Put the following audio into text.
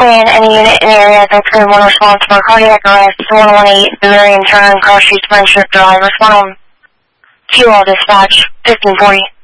Plan any unit in area that's going to response for cardiac arrest, 118, Marion Turn, Cross Street, Friendship Drive, respond on QL dispatch, 1540.